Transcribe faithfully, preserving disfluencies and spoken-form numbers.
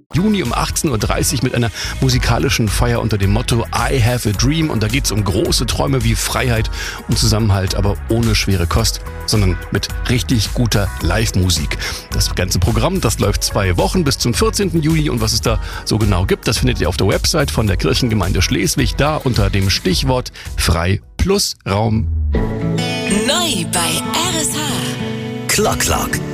Juni um achtzehn Uhr dreißig mit einer musikalischen Feier unter dem Motto I have a dream. Und da geht es um große Träume wie Freiheit und Zusammenhalt, aber ohne schwere Kost, sondern mit richtig guter Live-Musik. Das ganze Programm, das läuft zwei Wochen bis zum vierzehnten Juli. Und was es da so genau gibt, das findet ihr auf der Website von der Kirchengemeinde Schleswig, da unter dem Stichwort Frei plus Raum. Neu bei R S H. Clock Clock.